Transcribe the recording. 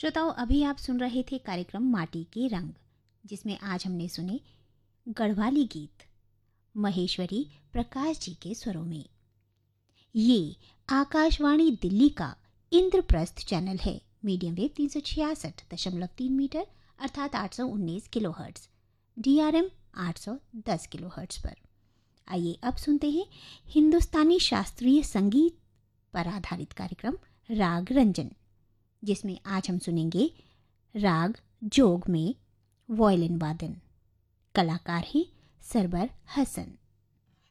श्रोताओं, अभी आप सुन रहे थे कार्यक्रम माटी के रंग, जिसमें आज हमने सुने गढ़वाली गीत महेश्वरी प्रकाश जी के स्वरों में। ये आकाशवाणी दिल्ली का इंद्रप्रस्थ चैनल है। मीडियम वेव 366.3 मीटर अर्थात 819 किलोहर्ट्ज, DRM 810 किलोहर्ट्ज पर। आइए अब सुनते हैं हिंदुस्तानी शास्त्रीय संगीत पर आधारित कार्यक्रम राग रंजन, जिसमें आज हम सुनेंगे राग जोग में वॉयलिन वादन। कलाकार हैं सरवर हसन।